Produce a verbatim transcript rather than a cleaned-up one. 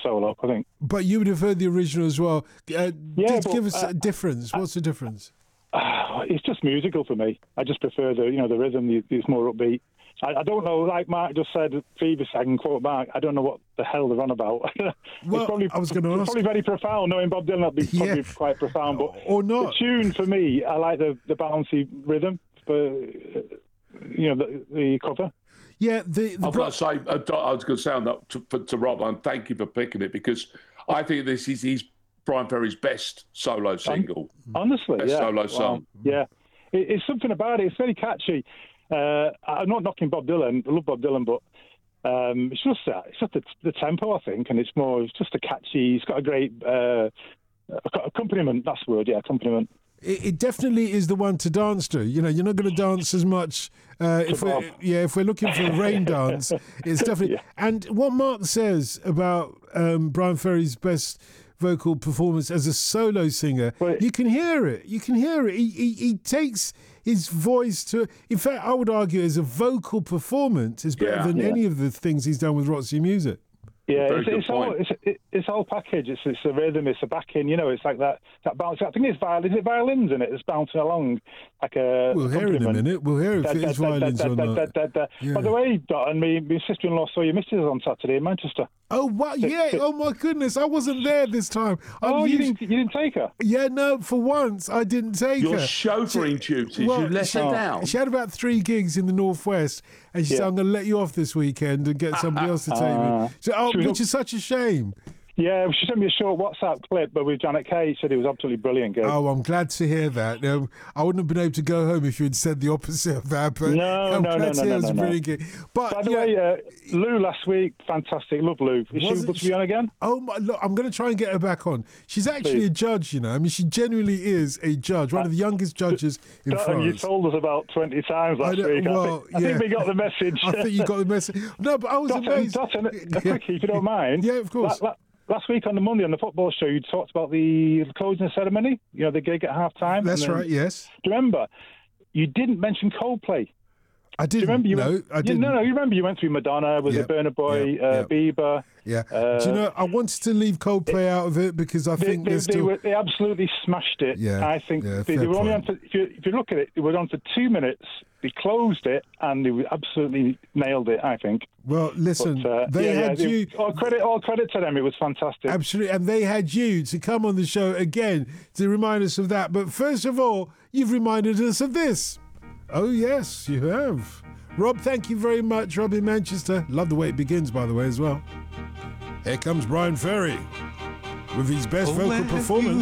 solo, I think. But you would have heard the original as well. Uh, Yeah, did but, give us uh, a difference. What's the difference? Uh, it's just musical for me. I just prefer the, you know, the rhythm. the- It's more upbeat. I, I don't know, like Mark just said previously, I can quote Mark, I don't know what the hell they're on about. Well, it's probably, I was going to it's ask. probably very profound. Knowing Bob Dylan, that'd be probably Yeah. quite profound. But Or not. the tune, for me, I like the, the bouncy rhythm for, uh, you know, the, the cover. Yeah, the, the I've got to say, uh, I was going to say on that to, for, to Rob, and thank you for picking it, because I think this is his Brian Ferry's best solo single. Honestly, Best yeah. solo Wow. song. Yeah. It, it's something about it. It's very catchy. Uh, I'm not knocking Bob Dylan. I love Bob Dylan, but um, it's just uh, it's just the, the tempo, I think, and it's more. It's just a catchy. It's got a great uh, accompaniment. That's the word. Yeah, accompaniment. It, it definitely is the one to dance to. You know, you're not going to dance as much uh, if Bob. we're yeah if we're looking for a rain dance. It's definitely. Yeah. And what Mark says about um, Brian Ferry's best vocal performance as a solo singer, Well, you can hear it. You can hear it. He, he he takes his voice to. In fact, I would argue as a vocal performance is better Yeah. than Yeah. any of the things he's done with Roxy Music. Yeah, Very it's, good it's all point. it's, it, it's all package. It's it's the rhythm, it's the backing. You know, it's like that that bounce. I think it's violin. Is it violins in it? It's bouncing along like a. We'll hear in a accompaniment. minute. We'll hear if it is violins or not. Yeah. By the way, Dot, my, my sister-in-law saw your missus on Saturday in Manchester. Oh wow! Yeah. Oh my goodness! I wasn't there this time. I'm Oh, you usu- didn't you didn't take her? Yeah, no. For once, I didn't take Your her. chauffeuring duties, well, you let she- her down. She had about three gigs in the northwest, and she said, Yeah. "I'm going to let you off this weekend and get somebody else to take Ah. me." So, oh, Should we which is such a shame. Yeah, she sent me a short WhatsApp clip, but with Janet Kay, said it was absolutely brilliant. Gig. Oh, I'm glad to hear that. Um, I wouldn't have been able to go home if you had said the opposite of that. But No, I'm no, glad no, to no, hear no, it was a no, brilliant gig. But By the yeah, way, uh, Lou last week, fantastic. Love Lou. Is she Wasn't supposed to she- be on again? Oh my! Look, I'm going to try and get her back on. She's actually Please. a judge, you know. I mean, she genuinely is a judge, one of the youngest judges in Dotton, you France. told us about twenty times last I don't- week. I, well, think, I yeah. think we got the message. I think you got the message. No, but I was Dotton, amazed. Dotton, a Yeah. quickie, if you don't mind. Yeah, of course. La- la- last week on the Monday on the football show, you talked about the closing ceremony. You know, the gig at half time. That's right. Yes, Do you remember? You didn't mention Coldplay. I Do you didn't. remember? You no, went, I you- didn't. No, no, you remember you went through Madonna, was Yep, it Burna Boy, yep, uh, yep. Bieber? Yeah. Uh, Do you know? I wanted to leave Coldplay out of it because I They, think they, there's they, still. were, they absolutely smashed it. Yeah, I think yeah, they, they fair were only on point. for, if, you, if you look at it, they were on for two minutes. They closed it and they absolutely nailed it, I think. Well, listen, But, uh, they yeah, had yeah, you. they- all credit, all credit to them. It was fantastic. Absolutely, and they had you to come on the show again to remind us of that. But first of all, you've reminded us of this. Oh yes, you have. Rob, thank you very much. Rob in Manchester. Love the way it begins, by the way, as well. Here comes Brian Ferry with his best Oh, vocal have performance.